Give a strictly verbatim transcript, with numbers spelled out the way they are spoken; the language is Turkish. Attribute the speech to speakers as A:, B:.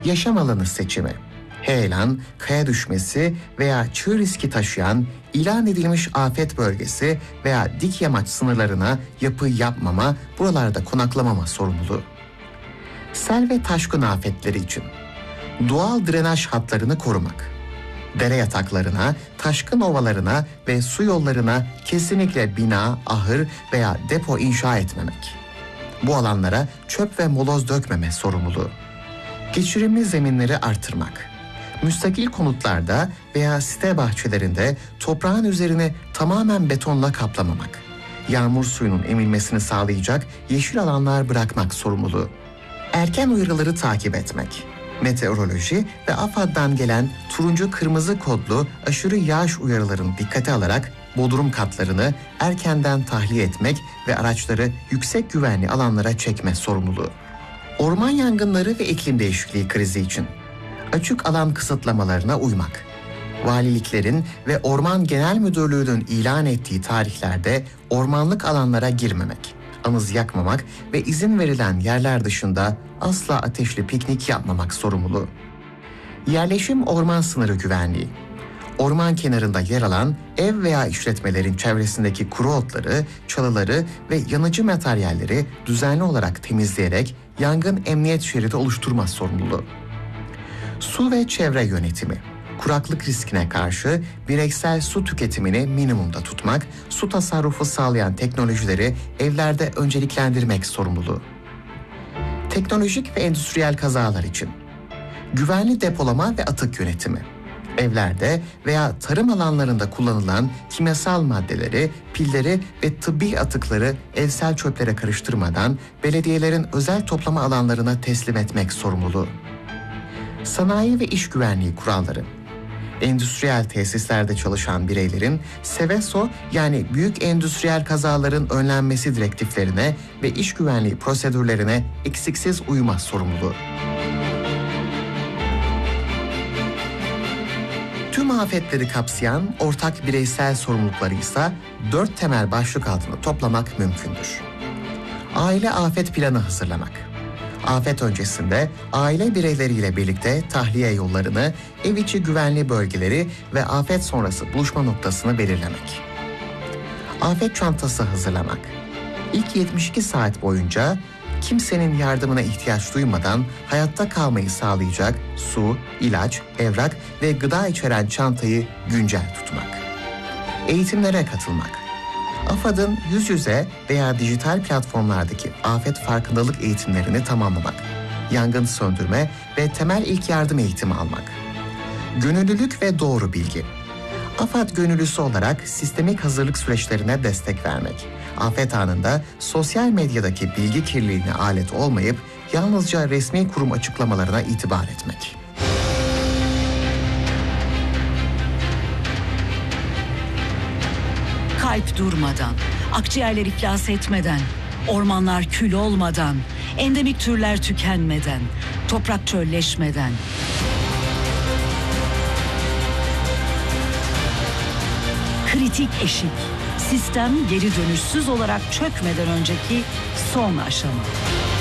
A: Yaşam alanı seçimi. Heyelan, kaya düşmesi veya çığ riski taşıyan ilan edilmiş afet bölgesi veya dik yamaç sınırlarına yapı yapmama, buralarda konaklamama sorumluluğu. Sel ve taşkın afetleri için doğal drenaj hatlarını korumak. Dere yataklarına, taşkın ovalarına ve su yollarına kesinlikle bina, ahır veya depo inşa etmemek. Bu alanlara çöp ve moloz dökmeme sorumluluğu. Geçirimli zeminleri artırmak. Müstakil konutlarda veya site bahçelerinde toprağın üzerine tamamen betonla kaplamamak. Yağmur suyunun emilmesini sağlayacak yeşil alanlar bırakmak sorumluluğu. Erken uyarıları takip etmek. Meteoroloji ve AFAD'dan gelen turuncu kırmızı kodlu aşırı yağış uyarılarını dikkate alarak bodrum katlarını erkenden tahliye etmek ve araçları yüksek güvenli alanlara çekme sorumluluğu. Orman yangınları ve iklim değişikliği krizi için açık alan kısıtlamalarına uymak. Valiliklerin ve Orman Genel Müdürlüğü'nün ilan ettiği tarihlerde ormanlık alanlara girmemek, anız yakmamak ve izin verilen yerler dışında asla ateşli piknik yapmamak sorumluluğu. Yerleşim orman sınırı güvenliği. Orman kenarında yer alan ev veya işletmelerin çevresindeki kuru otları, çalıları ve yanıcı materyalleri düzenli olarak temizleyerek yangın emniyet şeridi oluşturma sorumluluğu. Su ve çevre yönetimi. Kuraklık riskine karşı bireysel su tüketimini minimumda tutmak, su tasarrufu sağlayan teknolojileri evlerde önceliklendirmek sorumluluğu. Teknolojik ve endüstriyel kazalar için güvenli depolama ve atık yönetimi. Evlerde veya tarım alanlarında kullanılan kimyasal maddeleri, pilleri ve tıbbi atıkları evsel çöplere karıştırmadan belediyelerin özel toplama alanlarına teslim etmek sorumluluğu. Sanayi ve iş güvenliği kuralları. Endüstriyel tesislerde çalışan bireylerin SEVESO yani büyük endüstriyel kazaların önlenmesi direktiflerine ve iş güvenliği prosedürlerine eksiksiz uyma sorumluluğu. Tüm afetleri kapsayan ortak bireysel sorumlulukları ise dört temel başlık altında toplamak mümkündür. Aile afet planı hazırlamak. Afet öncesinde aile bireyleriyle birlikte tahliye yollarını, ev içi güvenli bölgeleri ve afet sonrası buluşma noktasını belirlemek. Afet çantası hazırlamak. İlk yetmiş iki saat boyunca kimsenin yardımına ihtiyaç duymadan hayatta kalmayı sağlayacak su, ilaç, evrak ve gıda içeren çantayı güncel tutmak. Eğitimlere katılmak. AFAD'ın yüz yüze veya dijital platformlardaki afet farkındalık eğitimlerini tamamlamak. Yangın söndürme ve temel ilk yardım eğitimi almak. Gönüllülük ve doğru bilgi. AFAD gönüllüsü olarak sistemik hazırlık süreçlerine destek vermek. Afet anında sosyal medyadaki bilgi kirliliğine alet olmayıp yalnızca resmi kurum açıklamalarına itibar etmek.
B: Kalp durmadan, akciğerler iflas etmeden, ormanlar kül olmadan, endemik türler tükenmeden, toprak çölleşmeden. Kritik eşik, sistem geri dönüşsüz olarak çökmeden önceki son aşama.